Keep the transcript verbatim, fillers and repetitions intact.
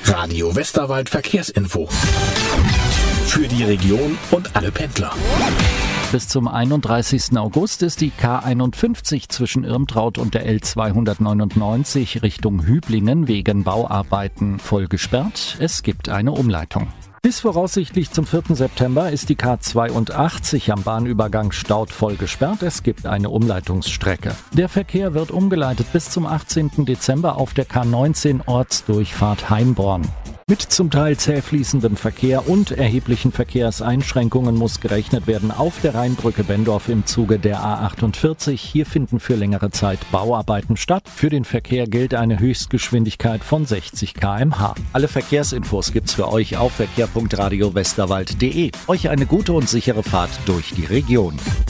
Radio Westerwald Verkehrsinfo. Für die Region und alle Pendler. Bis zum einunddreißigsten August ist die K einundfünfzig zwischen Irmtraut und der L zweihundertneunundneunzig Richtung Hüblingen wegen Bauarbeiten voll gesperrt. Es gibt eine Umleitung. Bis voraussichtlich zum vierten September ist die K zweiundachtzig am Bahnübergang Staudt voll gesperrt. Es gibt eine Umleitungsstrecke. Der Verkehr wird umgeleitet bis zum achtzehnten Dezember auf der K neunzehn Ortsdurchfahrt Heimborn. Mit zum Teil zäh fließendem Verkehr und erheblichen Verkehrseinschränkungen muss gerechnet werden auf der Rheinbrücke Bendorf im Zuge der A achtundvierzig. Hier finden für längere Zeit Bauarbeiten statt. Für den Verkehr gilt eine Höchstgeschwindigkeit von sechzig Kilometer pro Stunde. Alle Verkehrsinfos gibt's für euch auf verkehr punkt radio westerwald punkt de. Euch eine gute und sichere Fahrt durch die Region.